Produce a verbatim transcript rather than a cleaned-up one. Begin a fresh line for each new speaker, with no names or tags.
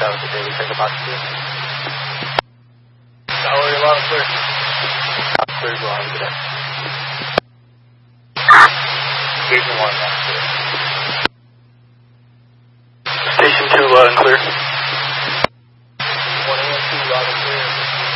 That was the daily take about two. Valerie, loud and clear. Clear as well, today. Station one, loud and clear. Station two, loud and clear.